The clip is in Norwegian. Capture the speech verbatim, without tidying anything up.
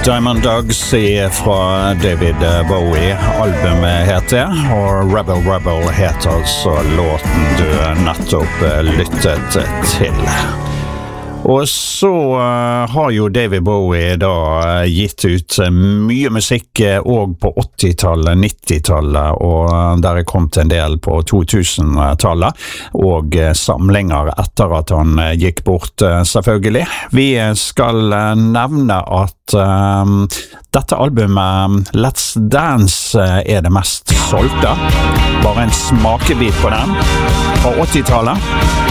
Diamond Dogs fra David Bowie. Albumet heter det, og Rebel Rebel heter altså låten du nettopp lyttet til. Og så uh, har jo David Bowie da uh, gitt ut uh, mye musikk uh, også på åttitallet, nittitallet, og uh, der er kommet en del på to-tusen-tallet, og uh, samlinger etter at han uh, gikk bort, uh, selvfølgelig. Vi skal uh, nevne at uh, dette albumet, Let's Dance, uh, er det mest solgte. Bare en smakebit på den, fra åttitallet.